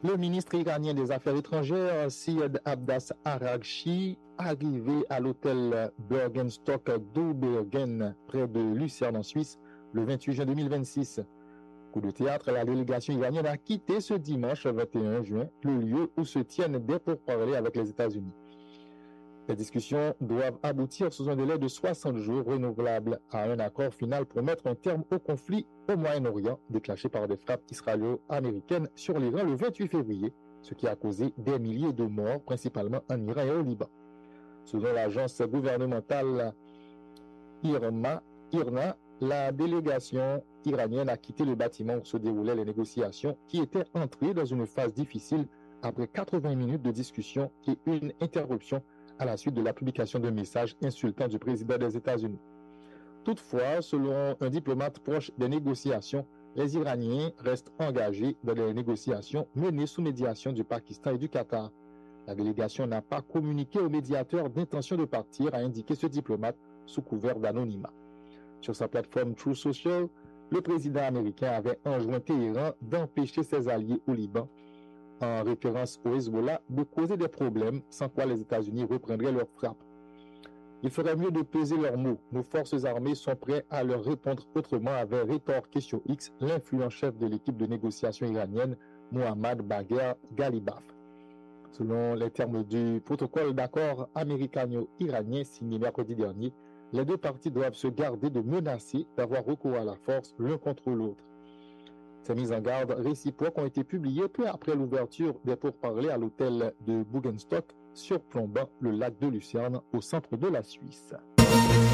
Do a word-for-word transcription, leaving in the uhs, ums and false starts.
Le ministre iranien des Affaires étrangères, Syed Abbas Araghchi, arrivé à l'hôtel Bergenstock d'Aubergen, près de Lucerne en Suisse, le vingt-huit juin deux mille vingt-six. Coup de théâtre, la délégation iranienne a quitté ce dimanche vingt et un juin le lieu où se tiennent des pourparlers avec les États-Unis. Les discussions doivent aboutir sous un délai de soixante jours renouvelable à un accord final pour mettre un terme au conflit au Moyen-Orient déclenché par des frappes israélo-américaines sur l'Iran le vingt-huit février, ce qui a causé des milliers de morts, principalement en Iran et au Liban. Selon l'agence gouvernementale IRMA, IRNA, la délégation iranienne a quitté le bâtiment où se déroulaient les négociations, qui étaient entrées dans une phase difficile après quatre-vingts minutes de discussion et une interruption à la suite de la publication d'un message insultant du président des États-Unis. Toutefois, selon un diplomate proche des négociations, les Iraniens restent engagés dans les négociations menées sous médiation du Pakistan et du Qatar. La délégation n'a pas communiqué au médiateur d'intention de partir, a indiqué ce diplomate sous couvert d'anonymat. Sur sa plateforme Truth Social, le président américain avait enjoint Téhéran d'empêcher ses alliés au Liban, en référence au Hezbollah, de causer des problèmes sans quoi les États-Unis reprendraient leur frappe. Il ferait mieux de peser leurs mots. Nos forces armées sont prêtes à leur répondre autrement, avait rétorqué sur X l'influent chef de l'équipe de négociation iranienne, Mohammad Bagher Ghalibaf. Selon les termes du protocole d'accord américano-iranien signé mercredi dernier, les deux parties doivent se garder de menacer d'avoir recours à la force l'un contre l'autre. Ces mises en garde réciproques ont été publiées peu après l'ouverture des pourparlers à l'hôtel de Bergenstock, surplombant le lac de Lucerne au centre de la Suisse.